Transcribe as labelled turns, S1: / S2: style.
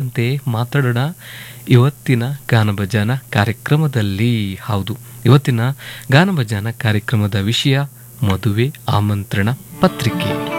S1: ಎಂದಿನಂತೆ ಮಾತಾಡೋಣ ಇವತ್ತಿನ ಗಾನಭಜಾನ ಕಾರ್ಯಕ್ರಮದಲ್ಲಿ. ಹೌದು, ಇವತ್ತಿನ ಗಾನಭಜಾನ ಕಾರ್ಯಕ್ರಮದ ವಿಷಯ ಮದುವೆ ಆಮಂತ್ರಣ ಪತ್ರಿಕೆ.